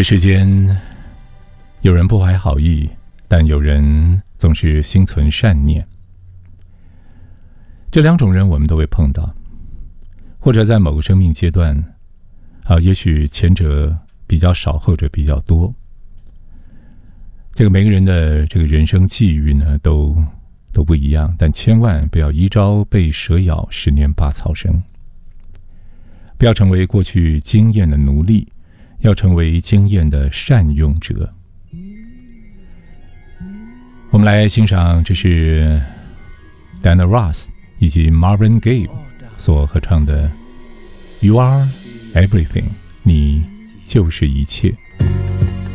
这世间有人不怀好意，但有人总是心存善念。这两种人我们都会碰到，或者在某个生命阶段也许前者比较少，后者比较多。这个每个人的这个人生际遇呢都不一样，但千万不要一朝被蛇咬，10年拔草生。不要成为过去经验的奴隶，要成为经验的善用者。我们来欣赏，这是 Diana Ross 以及 Marvin Gaye 所合唱的 You Are Everything， 你就是一切。